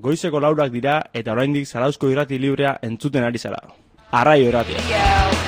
goizeko 4 dira eta oraindik Zarauzko irrati librea entzuten ari zara. Arraio irratia.